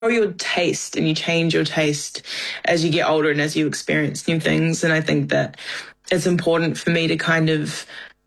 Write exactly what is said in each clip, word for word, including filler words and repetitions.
your taste and you change your taste as you get older and as you experience new things. And I think that it's important for me to kind of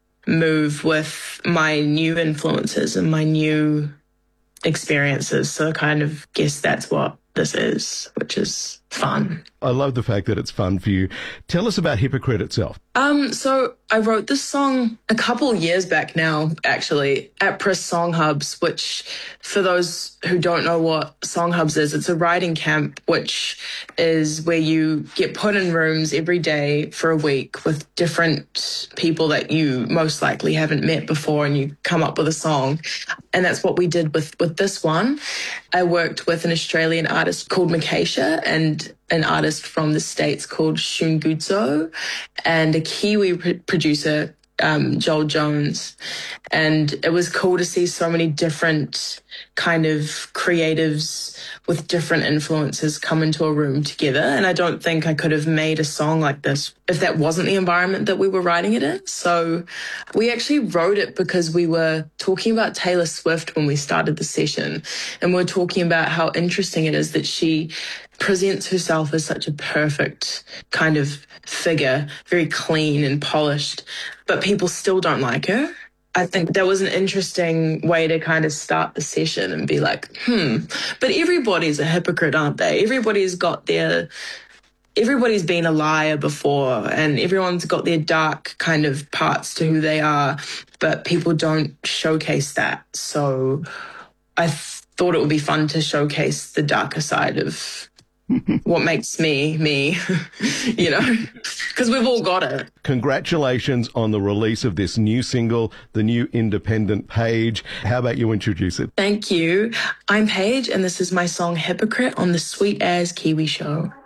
move with my new influences and my new experiences. So I kind of guess that's what this is, which is fun. I love the fact that it's fun for you. Tell us about Hypocrite itself. Um, so I wrote this song a couple years back now, actually, at Press Song Hubs, which for those who don't know what Song Hubs is, it's a writing camp, which is where you get put in rooms every day for a week with different people that you most likely haven't met before, and you come up with a song. And that's what we did with, with this one. I worked with an Australian artist called Makesha and an artist from the States called Shun Guzzo and a Kiwi pr- producer, um, Joel Jones. And it was cool to see so many different kind of creatives with different influences come into a room together. And I don't think I could have made a song like this if that wasn't the environment that we were writing it in. So we actually wrote it because we were talking about Taylor Swift when we started the session. And we we're talking about how interesting it is that she presents herself as such a perfect kind of figure, very clean and polished, but people still don't like her. I think that was an interesting way to kind of start the session and be like, hmm, but everybody's a hypocrite, aren't they? Everybody's got their, everybody's been a liar before, and everyone's got their dark kind of parts to who they are, but people don't showcase that. So I th- thought it would be fun to showcase the darker side of what makes me, me, you know, because we've all got it. Congratulations on the release of this new single, the new independent Paige. How about you introduce it? Thank you. I'm Paige, and this is my song Hypocrite on the Sweet As Kiwi Show.